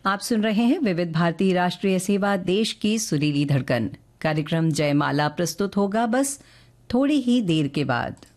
आप सुन रहे हैं विविध भारती राष्ट्रीय सेवा, देश की सुरीली धड़कन। कार्यक्रम जयमाला प्रस्तुत होगा बस थोड़ी ही देर के बाद।